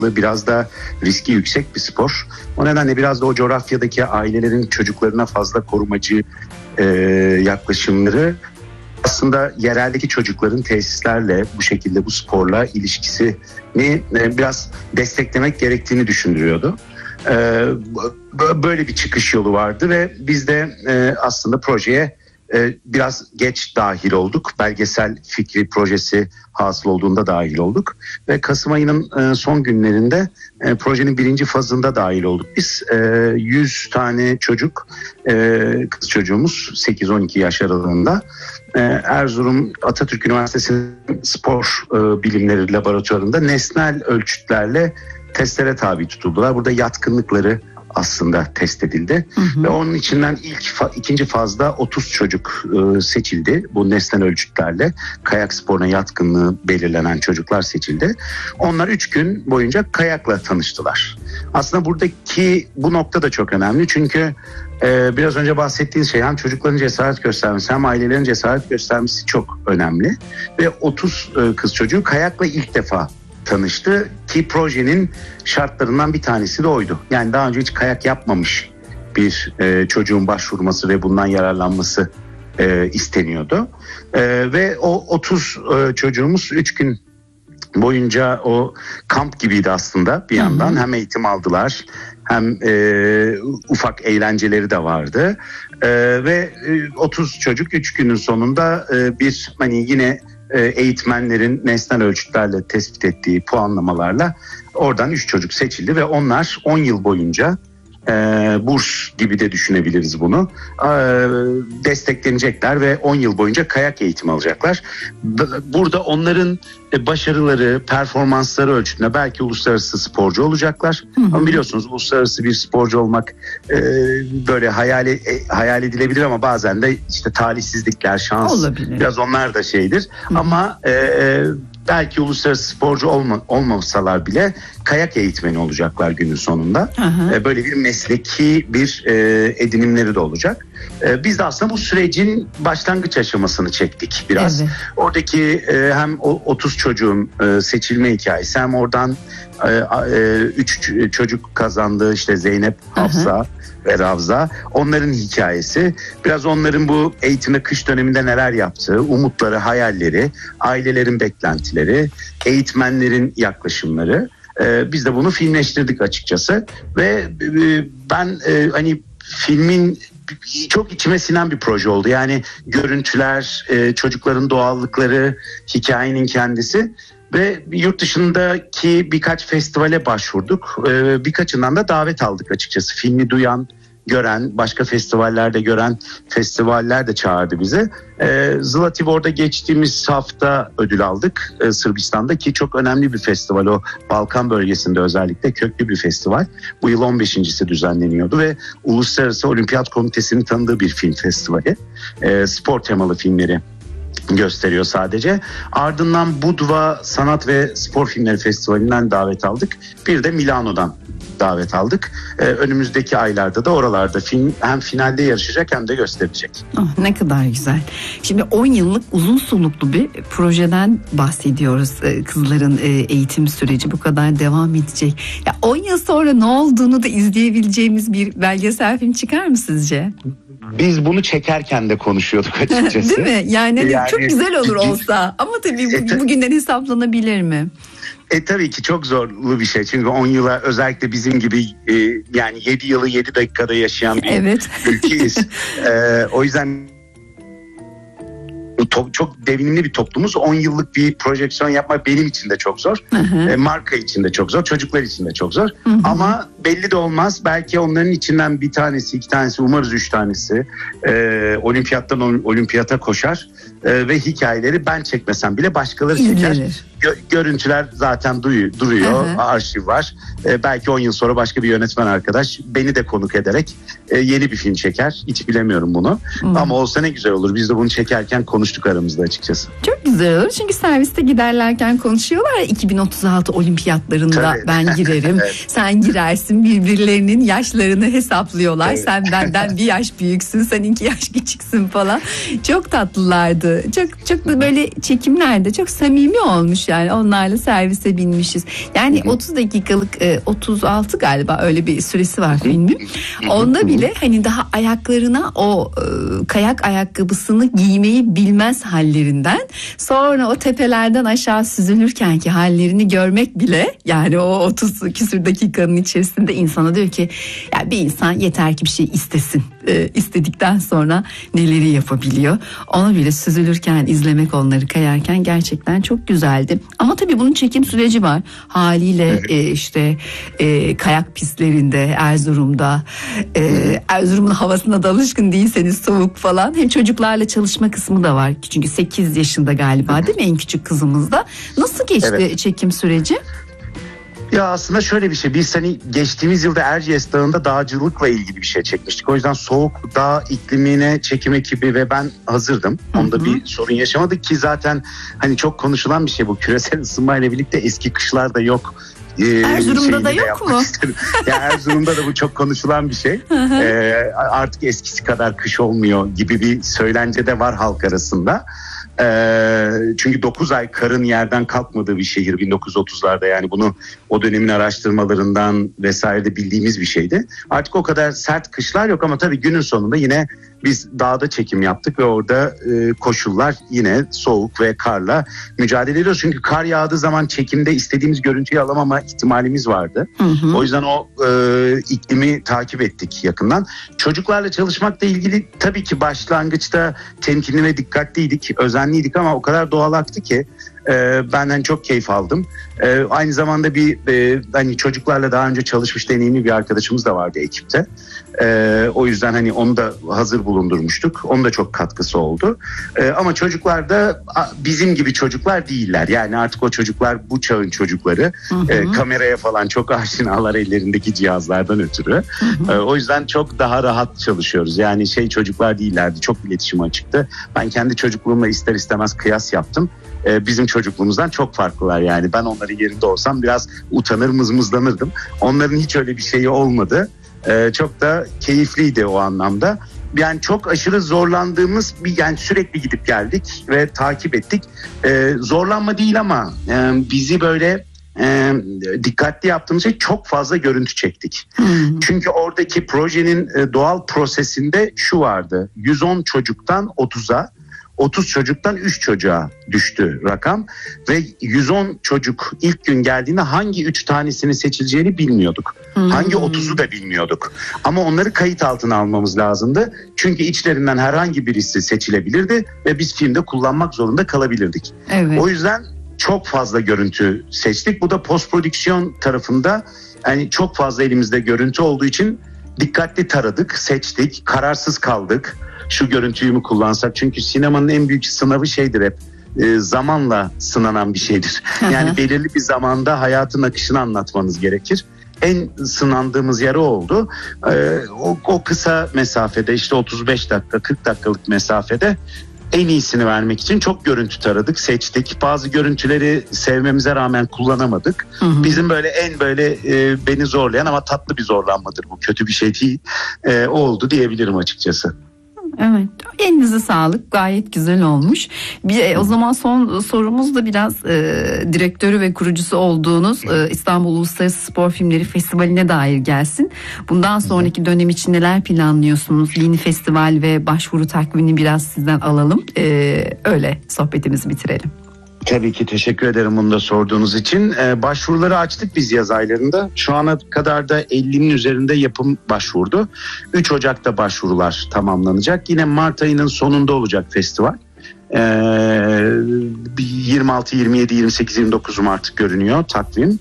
biraz da riski yüksek bir spor. O nedenle biraz da o coğrafyadaki ailelerin çocuklarına fazla korumacı yaklaşımları aslında yereldeki çocukların tesislerle bu şekilde bu sporla ilişkisini biraz desteklemek gerektiğini düşündürüyordu. Böyle bir çıkış yolu vardı ve biz de aslında projeye biraz geç dahil olduk. Belgesel fikri projesi hasıl olduğunda dahil olduk. Ve Kasım ayının son günlerinde projenin birinci fazında dahil olduk. Biz 100 tane çocuk, kız çocuğumuz 8-12 yaş aralığında Erzurum Atatürk Üniversitesi'nin spor bilimleri laboratuvarında nesnel ölçütlerle testlere tabi tutuldular. Burada yatkınlıkları aslında test edildi. Ve onun içinden ikinci fazda 30 çocuk seçildi. Bu nesnel ölçütlerle kayak sporuna yatkınlığı belirlenen çocuklar seçildi. Onlar 3 gün boyunca kayakla tanıştılar. Aslında buradaki bu nokta da çok önemli çünkü biraz önce bahsettiğiniz şey hem çocukların cesaret göstermesi hem ailelerin cesaret göstermesi çok önemli. Ve 30 kız çocuğu kayakla ilk defa tanıştı ki projenin şartlarından bir tanesi de oydu. Yani daha önce hiç kayak yapmamış bir çocuğun başvurması ve bundan yararlanması isteniyordu. Ve o 30 çocuğumuz 3 gün boyunca o kamp gibiydi aslında bir yandan. Hem eğitim aldılar hem ufak eğlenceleri de vardı. Ve 30 çocuk 3 günün sonunda bir yine eğitmenlerin nesnel ölçütlerle tespit ettiği puanlamalarla oradan 3 çocuk seçildi ve onlar 10 yıl boyunca burs gibi de düşünebiliriz bunu. Desteklenecekler ve 10 yıl boyunca kayak eğitimi alacaklar. Burada onların başarıları, performansları ölçütüne belki uluslararası sporcu olacaklar. Ama biliyorsunuz uluslararası bir sporcu olmak böyle hayal edilebilir ama bazen de işte talihsizlikler, şans olabilir. Biraz onlar da şeydir. Ama belki uluslararası sporcu olmasalar bile kayak eğitmeni olacaklar günün sonunda. Böyle bir mesleki bir edinimleri de olacak. Biz de aslında bu sürecin başlangıç aşamasını çektik biraz. Evet. Oradaki hem 30 çocuğun seçilme hikayesi hem oradan 3 çocuk kazandı işte Zeynep, Hafsa ve Ravza. Onların hikayesi, biraz onların bu eğitimde kış döneminde neler yaptığı, umutları, hayalleri, ailelerin beklentileri, eğitmenlerin yaklaşımları. Biz de bunu filmleştirdik açıkçası ve ben filmin çok içime sinen bir proje oldu. Yani görüntüler, çocukların doğallıkları, hikayenin kendisi ve yurt dışındaki birkaç festivale başvurduk. Birkaçından da davet aldık açıkçası. Filmi duyan, gören, başka festivallerde gören festivaller de çağırdı bizi. Zlatibor'da geçtiğimiz hafta ödül aldık Sırbistan'da ki çok önemli bir festival o. Balkan bölgesinde özellikle köklü bir festival. Bu yıl 15.si düzenleniyordu ve Uluslararası Olimpiyat Komitesi'nin tanıdığı bir film festivali. Spor temalı filmleri gösteriyor sadece. Ardından Budva Sanat ve Spor Filmleri Festivali'nden davet aldık. Bir de Milano'dan davet aldık. Önümüzdeki aylarda da oralarda film hem finalde yarışacak hem de gösterecek. Ne kadar güzel. Şimdi 10 yıllık uzun soluklu bir projeden bahsediyoruz. Kızların eğitim süreci bu kadar devam edecek. Ya 10 yıl sonra ne olduğunu da izleyebileceğimiz bir belgesel film çıkar mı sizce? Biz bunu çekerken de konuşuyorduk açıkçası. Değil mi? Yani çok güzel olur olsa. Ama tabii bugünden hesaplanabilir mi? Tabii ki çok zorlu bir şey. Çünkü 10 yıla özellikle bizim gibi yani 7 yılı 7 dakikada yaşayan bir ülkeyiz. O yüzden çok devinimli bir toplumuz. 10 yıllık bir projeksiyon yapmak benim için de çok zor. Marka için de çok zor. Çocuklar için de çok zor. Ama belli de olmaz. Belki onların içinden bir tanesi, 2 tanesi, umarız 3 tanesi olimpiyattan olimpiyata koşar. Ve hikayeleri ben çekmesem bile başkaları çeker. Görüntüler zaten duruyor. Arşiv var. Belki 10 yıl sonra başka bir yönetmen arkadaş beni de konuk ederek yeni bir film çeker. Hiç bilemiyorum bunu. Ama olsa ne güzel olur. Biz de bunu çekerken konuştuk aramızda açıkçası. Çok güzel olur. Çünkü serviste giderlerken konuşuyorlar ya 2036 olimpiyatlarında ben girerim. Sen girersin. Birbirlerinin yaşlarını hesaplıyorlar. Sen benden bir yaş büyüksün. Sen 2 yaş küçüksün falan. Çok tatlılardı. oldu. Çok da böyle çekimlerde çok samimi olmuş yani, onlarla servise binmişiz. Yani 30 dakikalık 36 galiba öyle bir süresi var filmin. Onda bile hani daha ayaklarına o kayak ayakkabısını giymeyi bilmez hallerinden, sonra o tepelerden aşağı süzülürken ki hallerini görmek bile, yani o 30 küsür dakikanın içerisinde insana diyor ki ya bir insan yeter ki bir şey istesin. İstedikten sonra neleri yapabiliyor. Onu bile süzülürken izlemek, onları kayarken gerçekten çok güzeldi. Ama tabii bunun çekim süreci var. Haliyle işte kayak pistlerinde, Erzurum'da, Erzurum'un havasına da alışkın değilseniz soğuk falan. Hem çocuklarla çalışma kısmı da var. Çünkü 8 yaşında galiba değil mi en küçük kızımız da. Nasıl geçti çekim süreci? Ya aslında şöyle bir şey, biz hani geçtiğimiz yılda Erciyes Dağı'nda dağcılıkla ilgili bir şey çekmiştik. O yüzden soğuk dağ iklimine çekim ekibi ve ben hazırdım. Onda bir sorun yaşamadık ki zaten hani çok konuşulan bir şey bu. Küresel ısınmayla birlikte eski kışlar da yok. Erzurum'da da yok mu? Ya Erzurum'da da bu çok konuşulan bir şey. Artık eskisi kadar kış olmuyor gibi bir söylence de var halk arasında. Çünkü 9 ay karın yerden kalkmadığı bir şehir 1930'larda, yani bunu o dönemin araştırmalarından vesaire de bildiğimiz bir şeydi. Artık o kadar sert kışlar yok ama tabii günün sonunda yine biz dağda çekim yaptık ve orada koşullar yine soğuk ve karla mücadele ediyoruz. Çünkü kar yağdığı zaman çekimde istediğimiz görüntüyü alamama ihtimalimiz vardı. O yüzden o iklimi takip ettik yakından. Çocuklarla çalışmakla ilgili tabii ki başlangıçta temkinli ve dikkatliydik, özenliydik ama o kadar doğal aktı ki benden çok keyif aldım. Aynı zamanda hani çocuklarla daha önce çalışmış deneyimli bir arkadaşımız da vardı ekipte. O yüzden hani onu da hazır bulundurmuştuk. Onun da çok katkısı oldu. Ama çocuklar da bizim gibi çocuklar değiller. Yani artık o çocuklar bu çağın çocukları. Kameraya falan çok aşinalar ellerindeki cihazlardan ötürü. O yüzden çok daha rahat çalışıyoruz. Yani çocuklar değillerdi. Çok iletişim açıktı. Ben kendi çocukluğumla ister istemez kıyas yaptım. Bizim çocukluğumuzdan çok farklılar yani. Ben onların yerinde olsam biraz utanır, mızmızlanırdım. Onların hiç öyle bir şeyi olmadı. Çok da keyifliydi o anlamda. Yani çok aşırı zorlandığımız yani sürekli gidip geldik ve takip ettik. Zorlanma değil ama bizi böyle dikkatli yaptığımız şey, çok fazla görüntü çektik. Çünkü oradaki projenin doğal prosesinde şu vardı: 110 çocuktan 30'a, 30 çocuktan 3 çocuğa düştü rakam ve 110 çocuk ilk gün geldiğinde hangi 3 tanesini seçileceğini bilmiyorduk. Hangi 30'u da bilmiyorduk. Ama onları kayıt altına almamız lazımdı. Çünkü içlerinden herhangi birisi seçilebilirdi ve biz filmde kullanmak zorunda kalabilirdik. O yüzden çok fazla görüntü seçtik. Bu da post prodüksiyon tarafında yani çok fazla elimizde görüntü olduğu için dikkatli taradık, seçtik, kararsız kaldık. Şu görüntüyü mü kullansak? Çünkü sinemanın en büyük sınavı şeydir hep. Zamanla sınanan bir şeydir. Yani belirli bir zamanda hayatın akışını anlatmanız gerekir. En sınandığımız yer oldu. O kısa mesafede, işte 35 dakika 40 dakikalık mesafede en iyisini vermek için çok görüntü taradık, seçtik. Bazı görüntüleri sevmemize rağmen kullanamadık. Bizim böyle beni zorlayan ama tatlı bir zorlanmadır bu. Kötü bir şey değil. Oldu diyebilirim açıkçası. Evet, elinize sağlık, gayet güzel olmuş. O zaman son sorumuz da biraz direktörü ve kurucusu olduğunuz İstanbul Uluslararası Spor Filmleri Festivali'ne dair gelsin. Bundan sonraki dönem için neler planlıyorsunuz? Yeni festival ve başvuru takvimini biraz sizden alalım. Öyle sohbetimizi bitirelim. Tabii ki, teşekkür ederim bunu da sorduğunuz için. Başvuruları açtık biz yaz aylarında. Şu ana kadar da 50'nin üzerinde yapım başvurdu. 3 Ocak'ta başvurular tamamlanacak. Yine Mart ayının sonunda olacak festival. 26, 27, 28, 29 Mart görünüyor takvim.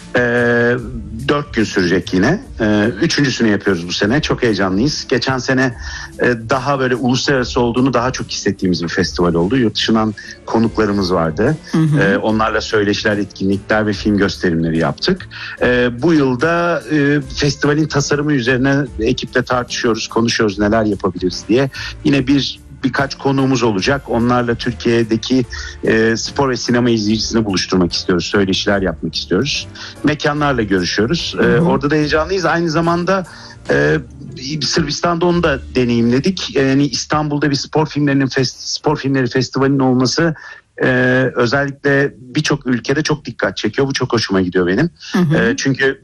4 gün sürecek yine. 3.'sünü yapıyoruz bu sene. Çok heyecanlıyız. Geçen sene daha böyle uluslararası olduğunu daha çok hissettiğimiz bir festival oldu. Yurt dışından konuklarımız vardı. Onlarla söyleşiler, etkinlikler ve film gösterimleri yaptık. Bu yılda festivalin tasarımı üzerine ekiple tartışıyoruz, konuşuyoruz neler yapabiliriz diye. Yine bir birkaç konuğumuz olacak. Onlarla Türkiye'deki spor ve sinema izleyicisini buluşturmak istiyoruz. Söyleşiler yapmak istiyoruz. Mekanlarla görüşüyoruz. Orada da heyecanlıyız. Aynı zamanda Sırbistan'da onu da deneyimledik. Yani İstanbul'da bir spor filmleri festivalinin olması özellikle birçok ülkede çok dikkat çekiyor. Bu çok hoşuma gidiyor benim. Çünkü